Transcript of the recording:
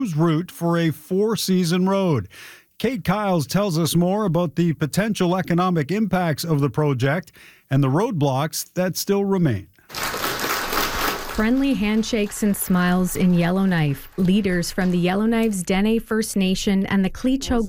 route for a four-season road. Kate Kiles tells us more about the potential economic impacts of the project and the roadblocks that still remain. Friendly handshakes and smiles in Yellowknife. Leaders from the Yellowknife's Dene First Nation and the Cleacho